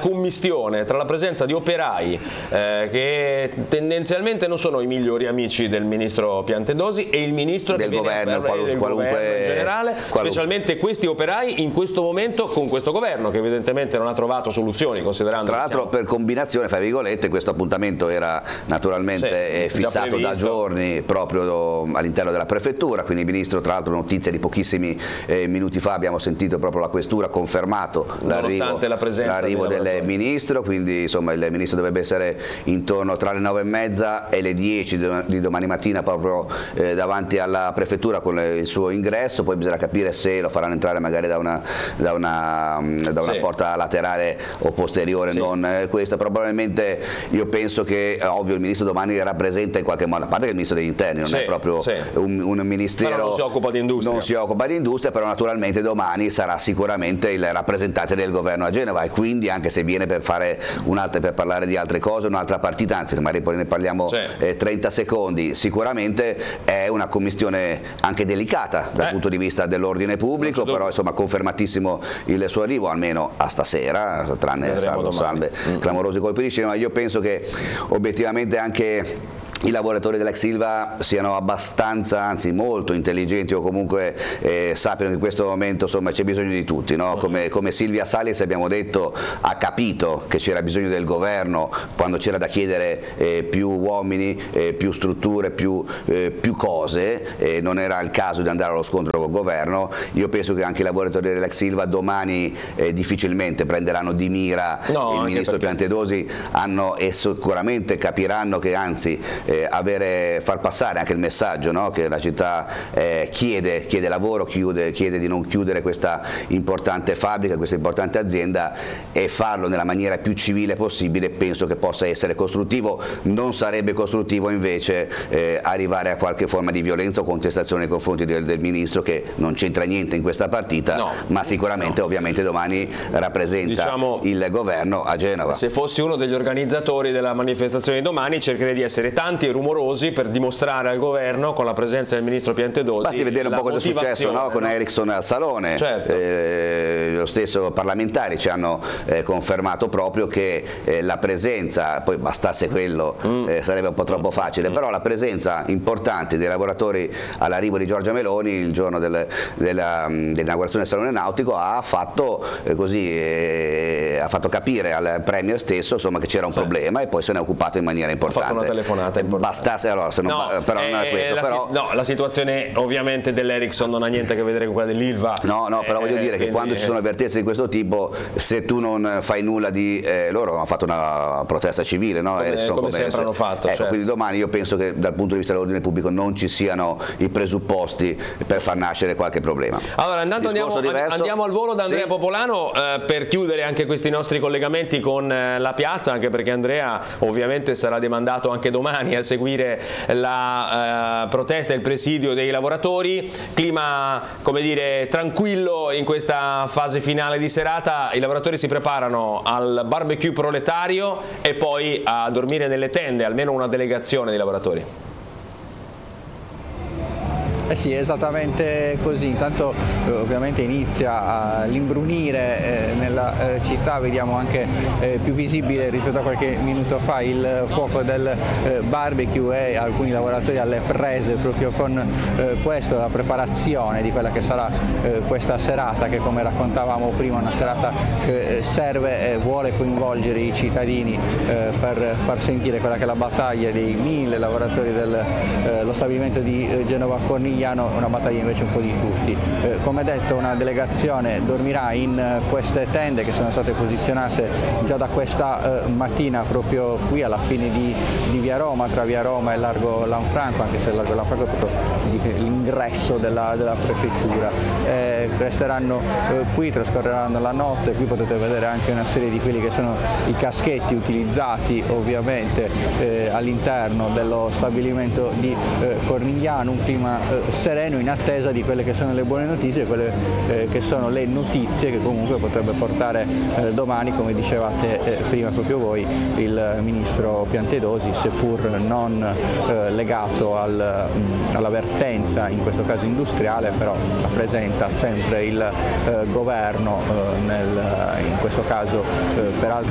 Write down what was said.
commistione tra la presenza di operai che tendenzialmente non sono i migliori amici del ministro Piantedosi e il ministro del governo, governo in generale, specialmente questi operai in questo momento con questo governo che evidentemente non ha trovato soluzioni, considerando tra l'altro per combinazione, fra virgolette, questo appuntamento era naturalmente fissato da giorni proprio all'interno della prefettura, quindi il ministro, tra l'altro notizia di pochissimi minuti fa, abbiamo sentito proprio la questura confermato l'arrivo del ministro, quindi insomma il ministro dovrebbe essere intorno tra le 9:30 e le 10 di domani mattina proprio davanti alla prefettura con il suo ingresso, poi bisogna capire se lo faranno entrare magari da una porta laterale o posteriore, non questa, probabilmente. Io penso che ovvio il ministro domani rappresenta in qualche modo, a parte che il ministro degli interni non è proprio un ministero, però non si occupa di industria, però naturalmente domani sarà sicuramente il rappresentante del governo a Genova, e quindi anche se viene per fare per parlare di altre cose, un'altra partita, anzi magari poi ne parliamo 30 secondi, sicuramente è una commistione anche delicata dal punto di vista dell'ordine pubblico, però insomma confermatissimo il suo arrivo almeno a stasera, tranne salve clamorosi colpi di scena. Ma io penso che obiettivamente anche i lavoratori dell'ex Ilva siano abbastanza, anzi molto intelligenti, o comunque sappiano che in questo momento insomma c'è bisogno di tutti, no? Come Silvia Salis, abbiamo detto, ha capito che c'era bisogno del governo quando c'era da chiedere più uomini, più strutture, più cose, non era il caso di andare allo scontro col governo. Io penso che anche i lavoratori dell'ex Ilva domani difficilmente prenderanno di mira il ministro Piantedosi, e sicuramente capiranno che anzi far passare anche il messaggio, no? Che la città chiede lavoro, chiede di non chiudere questa importante fabbrica, questa importante azienda, e farlo nella maniera più civile possibile penso che possa essere costruttivo. Non sarebbe costruttivo invece arrivare a qualche forma di violenza o contestazione nei confronti del ministro, che non c'entra niente in questa partita, ma sicuramente ovviamente domani rappresenta il governo a Genova. Se fossi uno degli organizzatori della manifestazione di domani, cercherei di essere tanti e rumorosi per dimostrare al governo, con la presenza del ministro Piantedosi, basti vedere un po' cosa è successo, no? Con Ericsson al Salone. Lo stesso parlamentari ci hanno confermato proprio che la presenza, poi bastasse quello sarebbe un po' troppo facile, però la presenza importante dei lavoratori all'arrivo di Giorgia Meloni il giorno dell'inaugurazione del Salone Nautico ha fatto capire al Premier stesso insomma che c'era un problema, e poi se ne è occupato in maniera importante. Ha fatto una telefonata importante. Bastasse, allora, se non, però non è questo. La situazione ovviamente dell'Ericsson non ha niente a che vedere con quella dell'Ilva. Però voglio dire che quando ci sono vertenze di questo tipo, se tu non fai nulla loro hanno fatto una protesta civile, no? Come sempre hanno fatto. Quindi domani io penso che dal punto di vista dell'ordine pubblico non ci siano i presupposti per far nascere qualche problema. Allora andiamo al volo da Andrea Popolano per chiudere anche questi nostri collegamenti con la piazza, anche perché Andrea ovviamente sarà demandato anche domani a seguire la protesta e il presidio dei lavoratori. Clima, come dire, tranquillo in questa fase finale di serata. I lavoratori si preparano al barbecue proletario e poi a dormire nelle tende, almeno una delegazione di lavoratori. Sì, esattamente così. Intanto ovviamente inizia l'imbrunire nella città, vediamo anche più visibile rispetto a qualche minuto fa il fuoco del barbecue e alcuni lavoratori alle prese proprio con questo, la preparazione di quella che sarà questa serata, che come raccontavamo prima è una serata che serve e vuole coinvolgere i cittadini per far sentire quella che è la battaglia dei 1000 lavoratori dello stabilimento di Genova Cornigliano, una battaglia invece un po' di tutti. Come detto, una delegazione dormirà in queste tende che sono state posizionate già da questa mattina proprio qui alla fine di Via Roma, tra Via Roma e Largo Lanfranco, anche se Largo Lanfranco è proprio l'ingresso della prefettura. Resteranno qui, trascorreranno la notte. Qui potete vedere anche una serie di quelli che sono i caschetti utilizzati ovviamente all'interno dello stabilimento di Cornigliano. Un clima sereno in attesa di quelle che sono le buone notizie, quelle che sono le notizie che comunque potrebbe portare domani, come dicevate prima proprio voi, il ministro Piantedosi, seppur non legato alla vertenza, in questo caso industriale, però rappresenta sempre il governo, in questo caso peraltro